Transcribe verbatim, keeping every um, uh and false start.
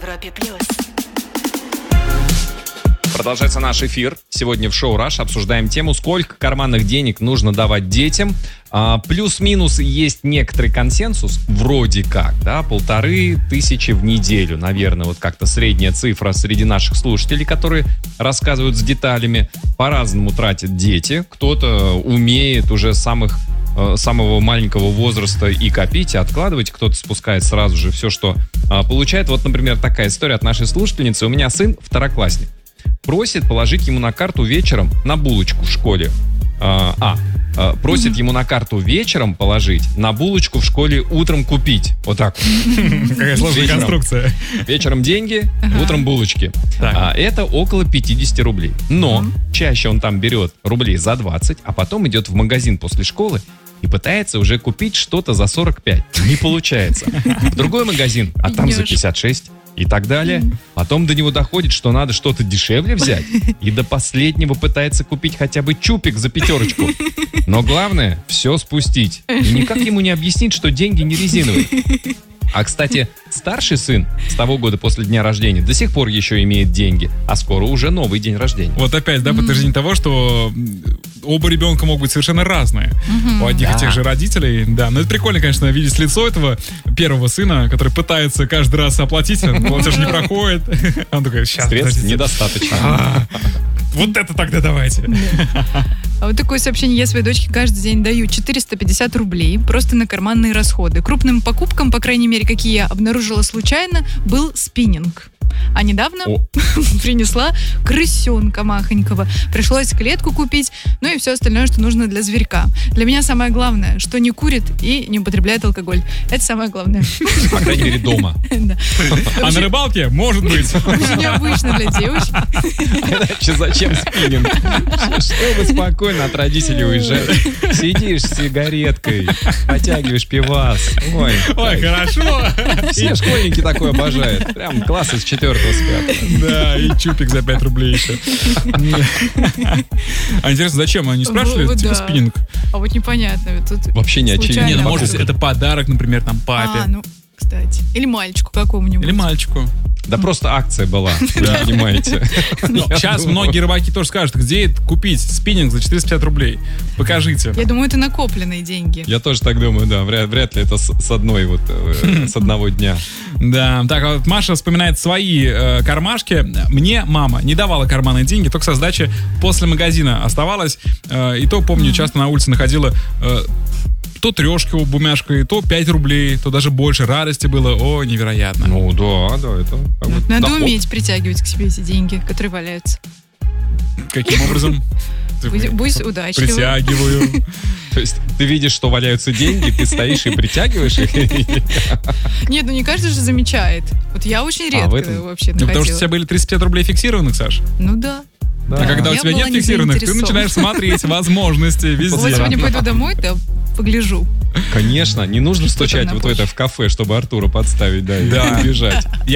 Европе плюс. Продолжается наш эфир. Сегодня в шоу «Раш» обсуждаем тему, сколько карманных денег нужно давать детям. А, плюс-минус есть некоторый консенсус, вроде как, да, полторы тысячи в неделю, наверное, вот как-то средняя цифра среди наших слушателей, которые рассказывают с деталями. По-разному тратят дети. Кто-то умеет уже с самых самого маленького возраста и копить, и откладывать. Кто-то спускает сразу же все, что а, получает. Вот, например, такая история от нашей слушательницы. У меня сын второклассник. Просит положить ему на карту вечером на булочку в школе. А, а, а просит mm-hmm. ему на карту вечером положить, на булочку в школе утром купить. Вот так. Какая сложная конструкция. Вечером деньги, утром булочки. А это около пятьдесят рублей. Но чаще он там берет рублей за двадцать, а потом идет в магазин после школы и пытается уже купить что-то за сорок пять. Не получается. В другой магазин, а там за пятьдесят шесть. И так далее. Потом до него доходит, что надо что-то дешевле взять. И до последнего пытается купить хотя бы чупик за пятерочку. Но главное, все спустить. И никак ему не объяснить, что деньги не резиновые. А, кстати, старший сын с того года после дня рождения до сих пор еще имеет деньги, а скоро уже новый день рождения. Вот опять, да, подтверждение mm-hmm. того, что оба ребенка могут быть совершенно разные. Mm-hmm. У одних да. и тех же родителей. Да, но это прикольно, конечно, видеть лицо этого первого сына, который пытается каждый раз оплатить, платеж не проходит. Он такой, сейчас, средств недостаточно. Вот это тогда давайте. А вот такое сообщение. Я своей дочке каждый день даю четыреста пятьдесят рублей просто на карманные расходы. Крупным покупкам, по крайней мере, какие я обнаружила случайно, был спиннинг. А недавно принесла крысенка махонького. Пришлось клетку купить, ну и все остальное, что нужно для зверька. Для меня самое главное, что не курит и не употребляет алкоголь. Это самое главное. По крайней мере, дома. А на рыбалке? Может быть. Очень необычно для девочки. Иначе зачем спиннинг? Чтобы спокойно от родителей уезжать. Сидишь с сигареткой, потягиваешь пивас. Ой, Ой, хорошо. Все школьники такое обожают. Прям класс из четвертого с пятого. Да, и чупик за пять рублей еще. А интересно, зачем? Они спрашивали, типа, спиннинг? А вот непонятно. Вообще не очевидно. Не, ну, может, это подарок, например, там, папе. А, ну, кстати. Или мальчику какому-нибудь. Или мальчику. Да просто акция была, вы не понимаете. Сейчас многие рыбаки тоже скажут, где купить спиннинг за четыреста пятьдесят рублей. Покажите. Я думаю, это накопленные деньги. Я тоже так думаю, да. Вряд, вряд ли это с, с одной вот, с одного дня. Да, так вот Маша вспоминает свои э, кармашки. Мне мама не давала карманные деньги, только со сдачи после магазина оставалась. Э, и то, помню, часто на улице находила... Э, то трешку бумажкой, то пять рублей, то даже больше. Радости было, о, невероятно. Ну да, да, это... Как бы надо доход. Уметь притягивать к себе эти деньги, которые валяются. Каким образом? Будь, будь удачливым. Притягиваю. То есть ты видишь, что валяются деньги, ты стоишь и притягиваешь их? Нет, ну не каждый же замечает. Вот я очень редко вообще находила. Ну потому что у тебя были тридцать пять рублей фиксированных, Саш? Ну да. Да. А когда я у тебя нет фиксированных, ты начинаешь смотреть возможности везде. Вот сегодня пойду домой, да, погляжу. Конечно, не нужно стучать вот в это в кафе, чтобы Артура подставить, да, и бежать.